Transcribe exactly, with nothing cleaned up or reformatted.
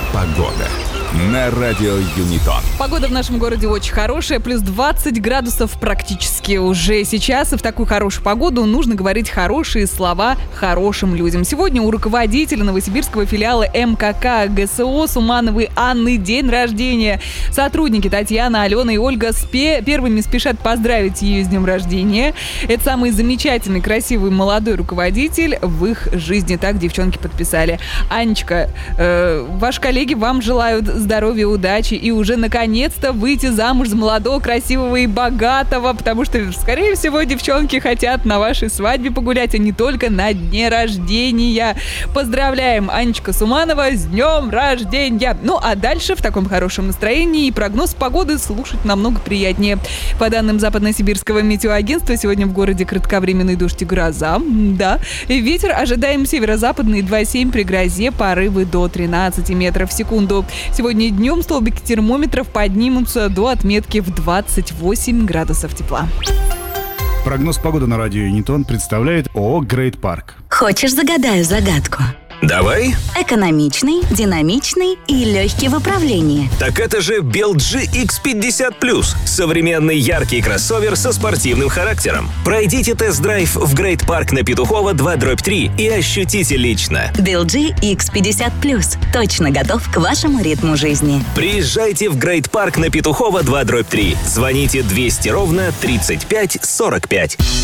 Погода на радио Юнитон. Погода в нашем городе очень хорошая, плюс двадцать градусов практически уже сейчас. И в такую хорошую погоду нужно говорить хорошие слова хорошим людям. Сегодня у руководителя новосибирского филиала эм ка ка гэ эс о Сумановой Анны день рождения. Сотрудники Татьяна, Алена и Ольга спе- первыми спешат поздравить ее с днем рождения. Это самый замечательный, красивый, молодой руководитель в их жизни. Так девчонки подписали. Анечка, э, ваши коллеги вам желают здоровья, удачи и уже наконец-то выйти замуж за молодого, красивого и богатого, потому что, скорее всего, девчонки хотят на вашей свадьбе погулять, а не только на дне рождения. Поздравляем, Анечка Суманова, с днем рождения! Ну, а дальше в таком хорошем настроении и прогноз погоды слушать намного приятнее. По данным Западно-Сибирского метеоагентства, сегодня в городе кратковременный дождь и гроза. Да. Ветер ожидаем северо-западный два семь, при грозе порывы до тринадцати метров в секунду. Сегодня днем столбики термометров поднимутся до отметки в двадцать восемь градусов тепла. Прогноз погоды на радио Юнитон представляет ООО «Грейт Парк». Хочешь, загадаю загадку? Давай. Экономичный, динамичный и легкий в управлении. Так это же эл джи икс пятьдесят плюс. Современный яркий кроссовер со спортивным характером. Пройдите тест-драйв в Грейт Парк на Петухова два дробь три и ощутите лично. эл джи икс пятьдесят плюс. Точно готов к вашему ритму жизни. Приезжайте в Грейт Парк на Петухова два дробь три. Звоните двести ровно тридцать пять сорок пять.